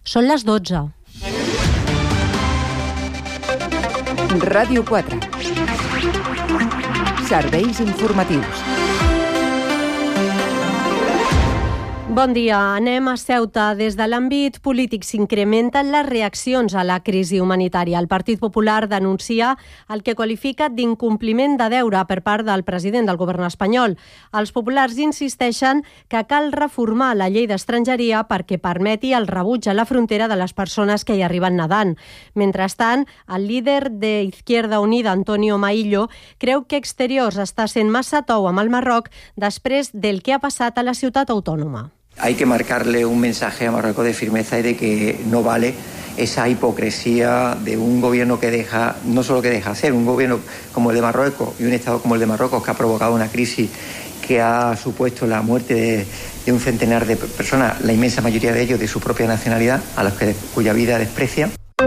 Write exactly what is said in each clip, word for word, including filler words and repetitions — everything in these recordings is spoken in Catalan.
Són les dotze. Ràdio quatre. Serveis informatius. Bon dia. Anem a Ceuta. Des de l'àmbit polític s'incrementen les reaccions a la crisi humanitària. El Partit Popular denuncia el que qualifica d'incompliment de deure per part del president del govern espanyol. Els populars insisteixen que cal reformar la llei d'estrangeria perquè permeti el rebuig a la frontera de les persones que hi arriben nedant. Mentrestant, el líder de Izquierda Unida, Antonio Maillo, creu que Exteriors està sent massa tou amb el Marroc després del que ha passat a la ciutat autònoma. Hay que marcarle un mensaje a Marruecos de firmeza y de que no vale esa hipocresía de un gobierno que deja, no solo que deja hacer, un gobierno como el de Marruecos y un Estado como el de Marruecos que ha provocado una crisis que ha supuesto la muerte de, de un centenar de personas, la inmensa mayoría de ellos de su propia nacionalidad, a los que, cuya vida desprecian.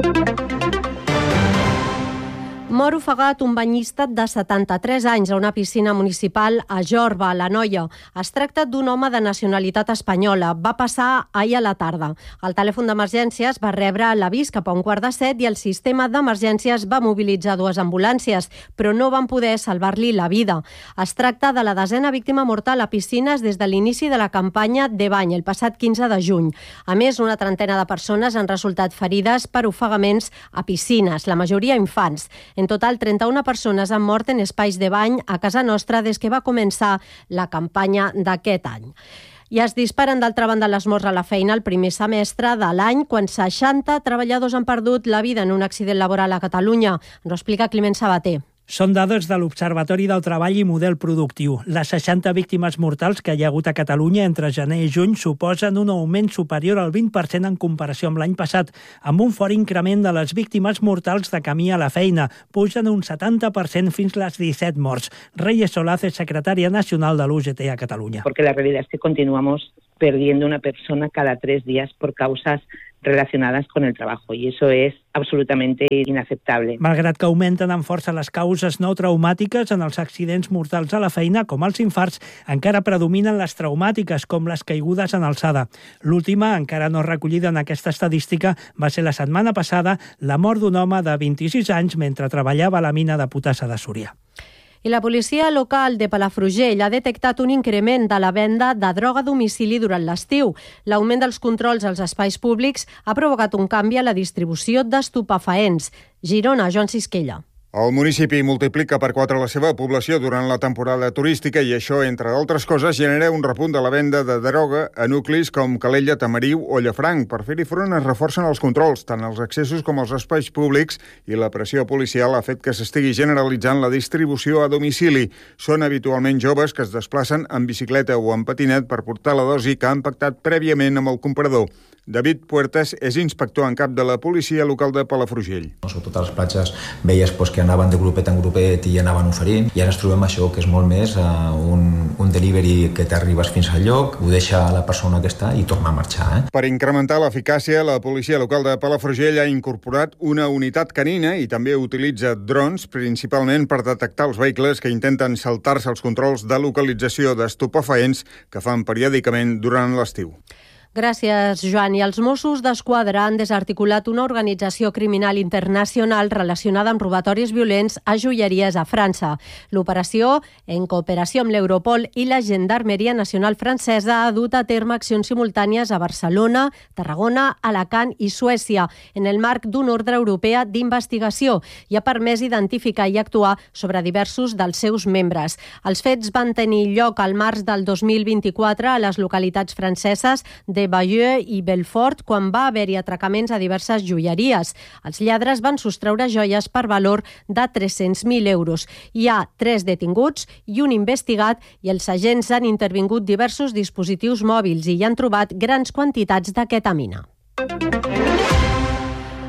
Mor ofegat un banyista de setanta-tres anys a una piscina municipal a Jorba, a l'Anoia. Es tracta d'un home de nacionalitat espanyola. Va passar ahir a la tarda. El telèfon d'emergències va rebre l'avís cap a un quart de set i el sistema d'emergències va mobilitzar dues ambulàncies, però no van poder salvar-li la vida. Es tracta de la desena víctima mortal a piscines des de l'inici de la campanya de bany, el passat quinze de juny. A més, una trentena de persones han resultat ferides per ofegaments a piscines, la majoria infants. En total, trenta-una persones han mort en espais de bany a casa nostra des que va començar la campanya d'aquest any. I es disparen, d'altra banda, les morts a la feina el primer semestre de l'any, quan seixanta treballadors han perdut la vida en un accident laboral a Catalunya. Ens ho explica Climent Sabater. Són dades de l'Observatori del Treball i Model Productiu. Les seixanta víctimes mortals que hi ha hagut a Catalunya entre gener i juny suposen un augment superior al vint per cent en comparació amb l'any passat, amb un fort increment de les víctimes mortals de camí a la feina. Pugen un setanta per cent fins les disset morts. Reyes Solaz és secretària nacional de l'U G T a Catalunya. Porque la realidad es que continuamos perdiendo una persona cada tres días por causas relacionadas con el trabajo, y eso es absolutamente inaceptable. Malgrat que augmenten amb força les causes no traumàtiques en els accidents mortals a la feina, com els infarts, encara predominen les traumàtiques, com les caigudes en alçada. L'última, encara no recollida en aquesta estadística, va ser la setmana passada la mort d'un home de vint-i-sis anys mentre treballava a la mina de Potassa de Súria. I la policia local de Palafrugell ha detectat un increment de la venda de droga a domicili durant l'estiu. L'augment dels controls als espais públics ha provocat un canvi a la distribució d'estupefaents. Girona, Joan Sisquella. El municipi multiplica per quatre la seva població durant la temporada turística i això, entre d'altres coses, genera un repunt de la venda de droga a nuclis com Calella, Tamariu o Llafranc. Per fer-hi front es reforcen els controls, tant als accessos com als espais públics, i la pressió policial ha fet que s'estigui generalitzant la distribució a domicili. Són habitualment joves que es desplacen en bicicleta o en patinet per portar la dosi que han pactat prèviament amb el comprador. David Puertas és inspector en cap de la policia local de Palafrugell. Sobretot a les platges veies pues, que anaven de grupet en grupet i anaven oferint, i ara ens trobem això, que és molt més uh, un, un delivery que t'arribes fins al lloc, ho deixa a la persona que està i torna a marxar. Eh? Per incrementar l'eficàcia, la policia local de Palafrugell ha incorporat una unitat canina i també utilitza drons, principalment per detectar els vehicles que intenten saltar-se els controls de localització d'estupefaents que fan periòdicament durant l'estiu. Gràcies, Joan. I els Mossos d'Esquadra han desarticulat una organització criminal internacional relacionada amb robatoris violents a joieries a França. L'operació, en cooperació amb l'Europol i la Gendarmeria Nacional Francesa, ha dut a terme accions simultànies a Barcelona, Tarragona, Alacant i Suècia, en el marc d'una ordre europea d'investigació, i ha permès identificar i actuar sobre diversos dels seus membres. Els fets van tenir lloc al març del dos mil vint-i-quatre a les localitats franceses de Bayeux i Belfort, quan va haver-hi atracaments a diverses joieries. Els lladres van sostreure joies per valor de tres-cents mil euros. Hi ha tres detinguts i un investigat, i els agents han intervingut diversos dispositius mòbils i hi han trobat grans quantitats de ketamina.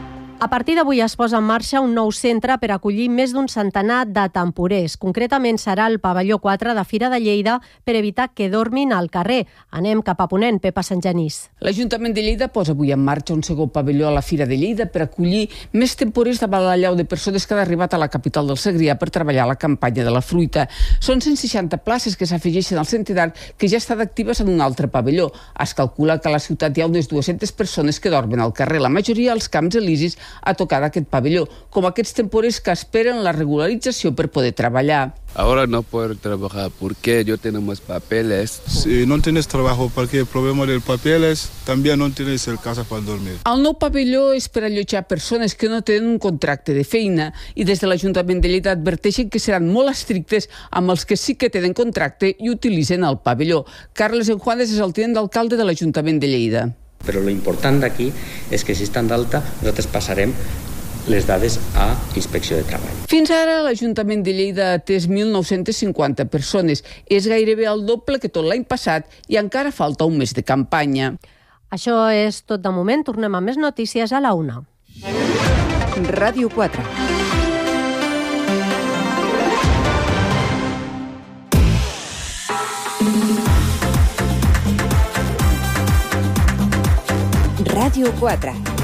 A partir d'avui es posa en marxa un nou centre per acollir més d'un centenar de temporers. Concretament serà el pavelló quatre de Fira de Lleida per evitar que dormin al carrer. Anem cap a Ponent, Pepa Sant Genís. L'Ajuntament de Lleida posa avui en marxa un segon pavelló a la Fira de Lleida per acollir més temporers davant l'allau de persones que han arribat a la capital del Segrià per treballar a la campanya de la fruita. Són cent seixanta places que s'afegeixen al centenar que ja estan actives en un altre pavelló. Es calcula que a la ciutat hi ha unes dues-centes persones que dormen al carrer, la majoria als Camps Elisis a tocar d'aquest pavelló, com aquests temporers que esperen la regularització per poder treballar. Ahora no puedo trabajar porque yo tengo más papeles. Si no tienes trabajo porque el problema del papeles, también no tienes el casa para dormir. El nou pavelló és per allotjar persones que no tenen un contracte de feina i des de l'Ajuntament de Lleida adverteixen que seran molt estrictes amb els que sí que tenen contracte i utilitzen el pavelló. Carles Enjuanes és el tinent d'alcalde de l'Ajuntament de Lleida. Però lo important d'aquí és que si estan d'alta nosaltres passarem les dades a Inspecció de Treball. Fins ara l'Ajuntament de Lleida ha atès mil nou-cents cinquanta persones. És gairebé el doble que tot l'any passat i encara falta un mes de campanya. Això és tot de moment. Tornem a més notícies a la una. Ràdio quatre. Ràdio quatre.